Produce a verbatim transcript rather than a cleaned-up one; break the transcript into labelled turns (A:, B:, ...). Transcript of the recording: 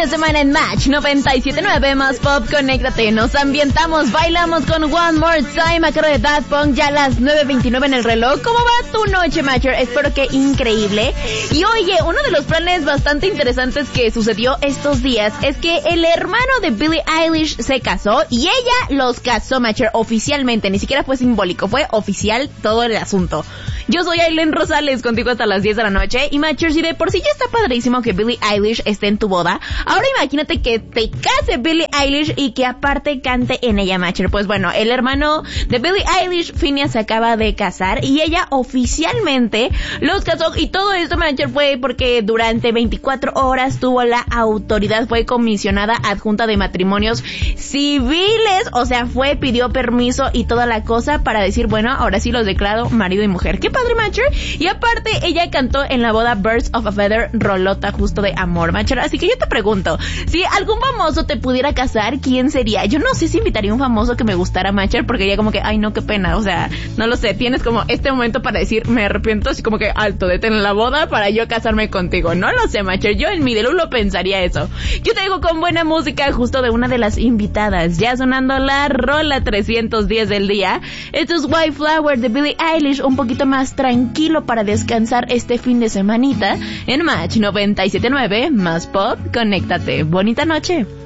A: de semana en Match noventa y siete punto nueve más Pop, conéctate, nos ambientamos, bailamos con One More Time a cargo de Daft Punk, ya a las nueve veintinueve en el reloj. ¿Cómo va tu noche, Matcher? Espero que increíble. Y oye, uno de los planes bastante interesantes que sucedió estos días es que el hermano de Billie Eilish se casó y ella los casó, Matcher, oficialmente, ni siquiera fue simbólico, fue oficial todo el asunto. Yo soy Aileen Rosales, contigo hasta las diez de la noche. Y Matcher, si de por sí ya está padrísimo que Billie Eilish esté en tu boda, ahora imagínate que te case Billie Eilish y que aparte cante en ella, Matcher. Pues bueno, el hermano de Billie Eilish, Finneas, se acaba de casar y ella oficialmente los casó. Y todo esto, Matcher, fue porque durante veinticuatro horas tuvo la autoridad, fue comisionada adjunta de matrimonios civiles, o sea, fue, pidió permiso y toda la cosa para decir, bueno, ahora sí los declaro marido y mujer. ¿Qué padre, Matcher? Y aparte, ella cantó en la boda Birds of a Feather, rolota justo de amor, Matcher. Así que yo te pregunto, si algún famoso te pudiera casar, ¿quién sería? Yo no sé si invitaría a un famoso que me gustara, Matcher, porque ya como que, ay no, qué pena, o sea, no lo sé, tienes como este momento para decir, me arrepiento, así como que, alto, detén la boda para yo casarme contigo. No lo sé, Matcher, yo en mi delulo pensaría eso. Yo te digo con buena música justo de una de las invitadas, ya sonando la rola trescientos diez del día. Esto es White Flower de Billie Eilish, un poquito más tranquilo para descansar este fin de semanita en Match noventa y siete punto nueve más Pop, conéctate. Bonita noche.